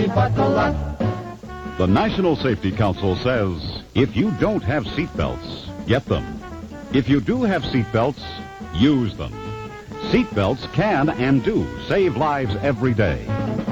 buckle up. The National Safety Council says, if you don't have seatbelts, get them. If you do have seatbelts, use them. Seatbelts can and do save lives every day.